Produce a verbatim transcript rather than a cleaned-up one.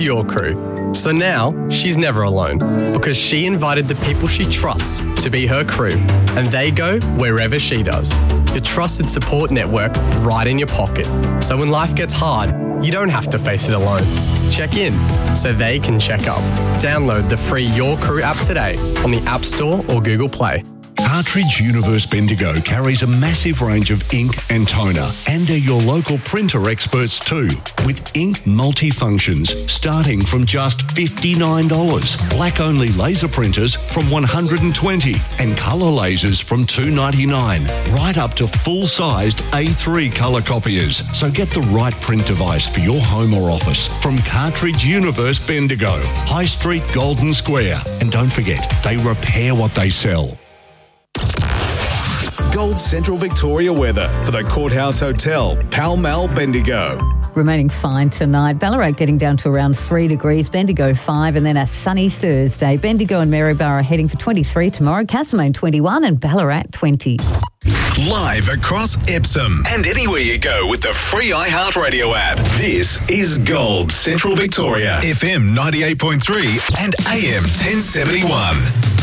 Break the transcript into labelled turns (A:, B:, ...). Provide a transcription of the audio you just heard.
A: your crew. So now she's never alone because she invited the people she trusts to be her crew, and they go wherever she does. Your trusted support network right in your pocket. So when life gets hard, you don't have to face it alone. Check in so they can check up. Download the free Your Crew app today on the App Store or Google Play.
B: Cartridge Universe Bendigo carries a massive range of ink and toner, and they're your local printer experts too, with ink multifunctions starting from just fifty-nine dollars, black-only laser printers from one hundred twenty dollars, and colour lasers from two ninety-nine, right up to full-sized A three colour copiers. So get the right print device for your home or office from Cartridge Universe Bendigo, High Street, Golden Square. And don't forget, they repair what they sell.
C: Gold Central Victoria weather for the Courthouse Hotel, Pall Mall, Bendigo.
D: Remaining fine tonight. Ballarat getting down to around three degrees, Bendigo five, and then a sunny Thursday. Bendigo and Maryborough heading for twenty-three tomorrow, Castlemaine twenty-one and Ballarat twenty.
C: Live across Epsom and anywhere you go with the free iHeartRadio app. This is Gold Central Victoria, F M ninety-eight point three and A M ten seventy-one.